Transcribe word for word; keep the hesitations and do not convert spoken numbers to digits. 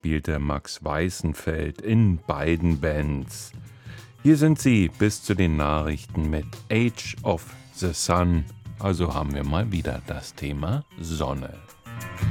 spielte Max Weißenfeld in beiden Bands. Hier sind sie bis zu den Nachrichten mit Age of the Sun. Also haben wir mal wieder das Thema Sonne.